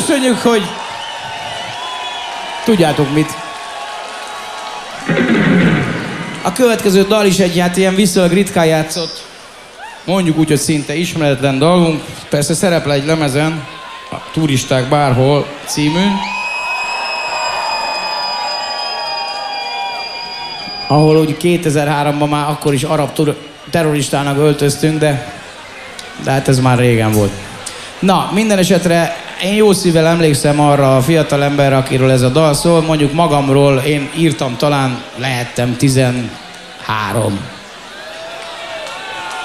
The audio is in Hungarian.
köszönjük, hogy tudjátok mit. A következő dal is egy hát ilyen viszonylag ritkán játszott, mondjuk úgy, hogy szinte ismeretlen dalunk. Persze szerepel egy lemezen, a Turisták bárhol című, ahol úgy 2003-ban már akkor is arab terroristának öltöztünk, de hát ez már régen volt. Na, minden esetre én jó szívvel emlékszem arra a fiatal emberre, akiről ez a dal szól. Mondjuk magamról én írtam, talán lehettem 13.